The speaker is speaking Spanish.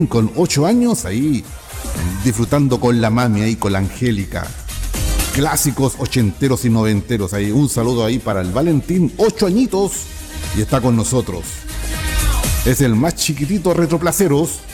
con 8 años ahí, disfrutando con la mami ahí, con la Angélica. Clásicos ochenteros y noventeros ahí. Un saludo ahí para el Valentín, 8 añitos, y está con nosotros. Es el más chiquitito Retroplaceros.